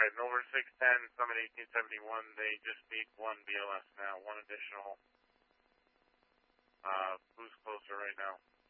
right, November 610, Summit 1871, they just need one BLS now, one additional. Who's closer right now?